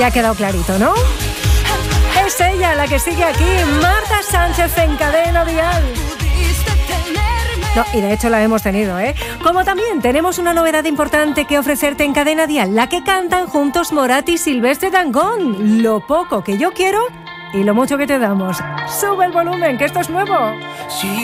Ya ha quedado clarito, ¿no? Es ella la que sigue aquí, Marta Sánchez en Cadena Dial. No, y de hecho la hemos tenido, ¿eh? Como también tenemos una novedad importante que ofrecerte en Cadena Dial, la que cantan juntos Morat y Silvestre Dangond. Lo poco que yo quiero y lo mucho que te damos. Sube el volumen, que esto es nuevo.